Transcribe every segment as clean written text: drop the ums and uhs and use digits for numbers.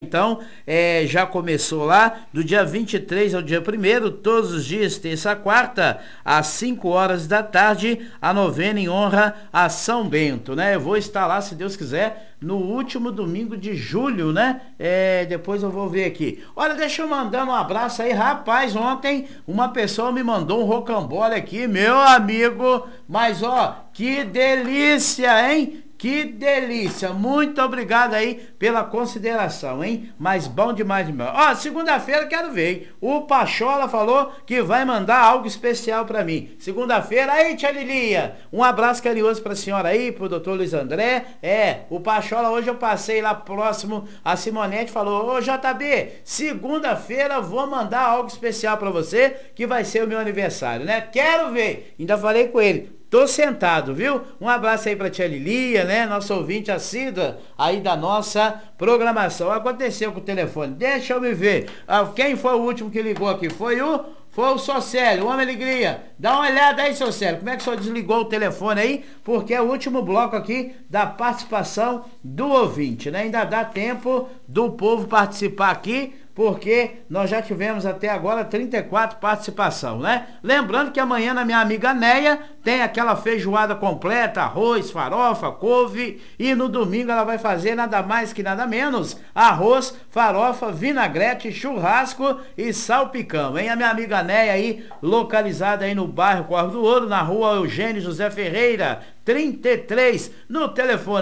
então, já começou lá, do dia 23 ao dia 1º, todos os dias, terça a quarta, às 5 horas da tarde, a novena em honra a São Bento, né? Eu vou estar lá, se Deus quiser, no último domingo de julho, né? Depois eu vou ver aqui. Olha, deixa eu mandar um abraço aí, rapaz, ontem uma pessoa me mandou um rocambole aqui, meu amigo, mas ó, que delícia, hein? Que delícia, muito obrigado aí pela consideração, hein? Mas bom demais, demais. Ó, segunda-feira quero ver, hein? O Pachola falou que vai mandar algo especial pra mim. Segunda-feira, aí, tia Lilia, um abraço carinhoso pra senhora aí, pro doutor Luiz André. O Pachola, hoje eu passei lá próximo, a Simonete falou, ô JB, segunda-feira vou mandar algo especial pra você, que vai ser o meu aniversário, né? Quero ver, ainda falei com ele. Tô sentado, viu? Um abraço aí pra tia Lilia, né? Nosso ouvinte assídua aí da nossa programação. Aconteceu com o telefone. Deixa eu me ver. Quem foi o último que ligou aqui? Foi o Socélio, o Homem Alegria. Dá uma olhada aí, Socélio. Como é que o senhor desligou o telefone aí? Porque é o último bloco aqui da participação do ouvinte, né? Ainda dá tempo do povo participar aqui, porque nós já tivemos até agora 34 participação, né? Lembrando que amanhã na minha amiga Neia tem aquela feijoada completa, arroz, farofa, couve, e no domingo ela vai fazer nada mais que nada menos, arroz, farofa, vinagrete, churrasco e salpicão, hein? A minha amiga Neia aí, localizada aí no bairro Corvo do Ouro, na rua Eugênio José Ferreira, 33, no telefone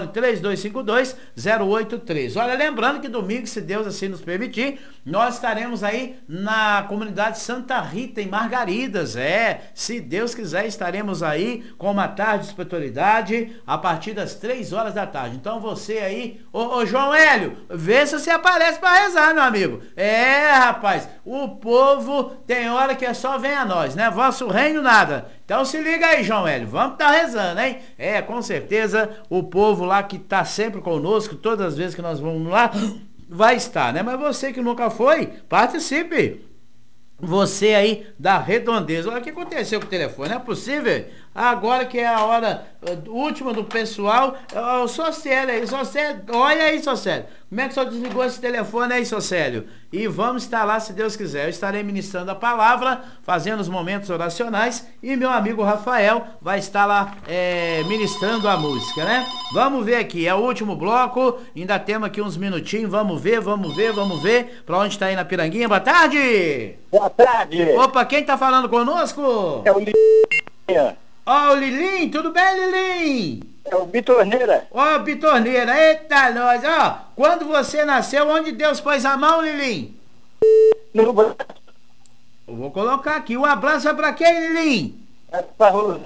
3252-0813. Olha, lembrando que domingo, se Deus assim nos permitir, nós estaremos aí na comunidade Santa Rita, em Margaridas. Se Deus quiser, estaremos aí com uma tarde de espiritualidade a partir das 3 horas da tarde. Então você aí, ô João Hélio, vê se você aparece para rezar, meu amigo. Rapaz, o povo tem hora que é só vem a nós, né? Vosso reino nada. Então se liga aí, João Hélio, vamos estar rezando, hein? Com certeza o povo lá que tá sempre conosco, todas as vezes que nós vamos lá, vai estar, né? Mas você que nunca foi, participe. Você aí da Redondeza. Olha o que aconteceu com o telefone, não é possível? Agora que é a hora última do pessoal, o Socélio aí, Socélio, olha aí, Socélio, como é que o senhor desligou esse telefone aí, Socélio? E vamos estar lá, se Deus quiser. Eu estarei ministrando a palavra, fazendo os momentos oracionais, e meu amigo Rafael vai estar lá ministrando a música, né? Vamos ver aqui, é o último bloco, ainda temos aqui uns minutinhos, vamos ver, pra onde está aí na Piranguinha. Boa tarde! Boa tarde! Opa, quem tá falando conosco? É o Lilinha. Ó, o Lilim, tudo bem, Lilim? É o Bitorneira. Ó, Bitorneira, eita nós, ó. Quando você nasceu, onde Deus pôs a mão, Lilim? No braço. Eu vou colocar aqui, um abraço é pra quem, Lilim? É pra Rosa.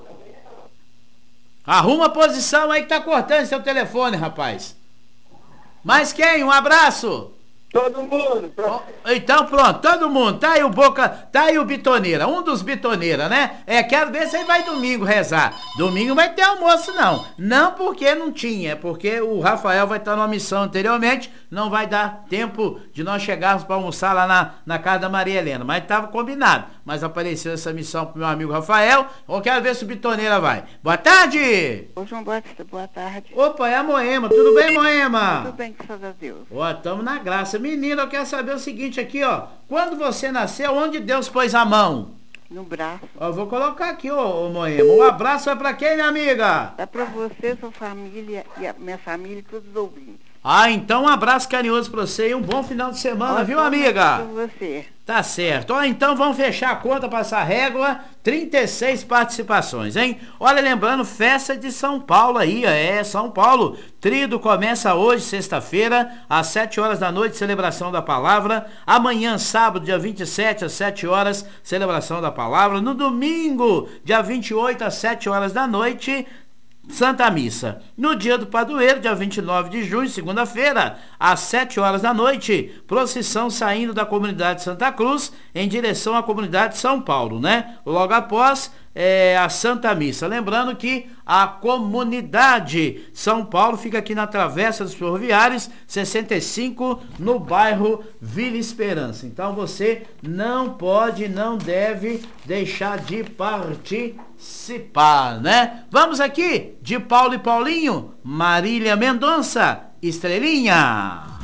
Arruma a posição aí que tá cortando seu telefone, rapaz. Mas quem? Um abraço? Todo mundo. Então pronto, todo mundo. Tá aí o Boca, tá aí o Bitoneira, um dos Bitoneira, né? Quero ver se ele vai domingo rezar. Domingo vai ter almoço, não. Não porque não tinha, é porque o Rafael vai estar numa missão anteriormente, não vai dar tempo de nós chegarmos para almoçar lá na casa da Maria Helena. Mas estava combinado. Mas apareceu essa missão pro meu amigo Rafael. Eu quero ver se o Bitoneira vai. Boa tarde! Ô João Batista, boa tarde. Opa, é a Moema. Tudo bem, Moema? Tudo bem, graças a Deus. Ó, tamo na graça. Menina, eu quero saber o seguinte aqui, ó. Quando você nasceu, onde Deus pôs a mão? No braço. Ó, vou colocar aqui, ô Moema. Um abraço é pra quem, minha amiga? É pra você, sua família e a minha família e todos os ouvintes. Então um abraço carinhoso pra você e um bom final de semana, viu, amiga? Pra você. Tá certo. Então vamos fechar a conta, passar a régua. 36 participações, hein? Olha, lembrando, festa de São Paulo aí, São Paulo. Tríduo começa hoje, sexta-feira, às 7 horas da noite, celebração da palavra. Amanhã, sábado, dia 27, às 7 horas, celebração da palavra. No domingo, dia 28, às 7 horas da noite, Santa Missa. No dia do Padroeiro, dia 29 de junho, segunda-feira, às 7 horas da noite, procissão saindo da comunidade Santa Cruz em direção à comunidade São Paulo, né? Logo após a Santa Missa. Lembrando que a comunidade São Paulo fica aqui na Travessa dos Ferroviários, 65, no bairro Vila Esperança. Então você não pode, não deve deixar de participar, né? Vamos aqui de Paulo e Paulinho, Marília Mendonça, Estrelinha.